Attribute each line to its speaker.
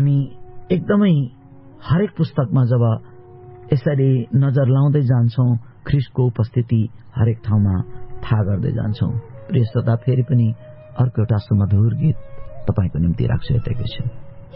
Speaker 1: हामी एकदमै हरेक पुस्तकमा जब यसरी नजर लाउँदै जान्छौं, ख्रीष्टको उपस्थिति हरेक ठाउँमा थाहा गर्दै जान्छौं। प्रिय श्रोता, फेरि पनि अर्को एउटा सुमधुर गीत तपाईको निम्ति राख्छु यतैकै छु।